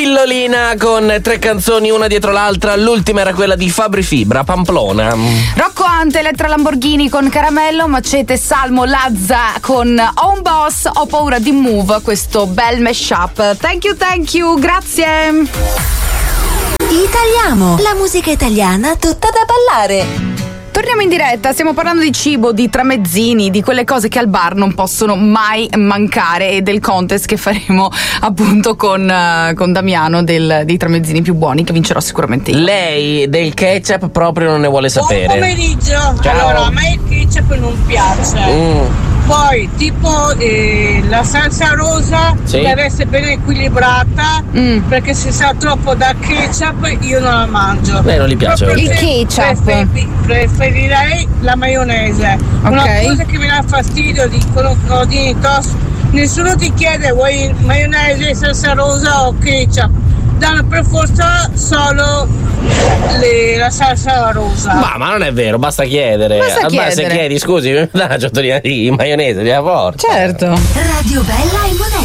Pillolina con 3 canzoni una dietro l'altra. L'ultima era quella di Fabri Fibra, Pamplona. Rocco Ante, Elettra Lamborghini con Caramello, Macete, Salmo, Lazza con Home Boss, Ho paura di Move, questo bel mashup. Thank you, grazie. Italiamo, la musica italiana tutta da ballare. Torniamo in diretta, stiamo parlando di cibo, di tramezzini, di quelle cose che al bar non possono mai mancare e del contest che faremo appunto con Damiano dei tramezzini più buoni, che vincerò sicuramente io. Lei del ketchup proprio non ne vuole sapere. Buon pomeriggio. Ciao. Allora, a me il ketchup non piace. Poi tipo la salsa rosa deve essere ben equilibrata, perché se sa troppo da ketchup io non la mangio. Lei non gli piace? Il ketchup. Preferirei la maionese. Una cosa che mi dà fastidio di Codini Toast, nessuno ti chiede vuoi maionese, salsa rosa o ketchup, danno per forza solo la salsa rosa. Ma non è vero, basta chiedere. Se chiedi, scusi, mi dà una ciotolina di maionese, di forza. Certo. Radio Bella e Monelli.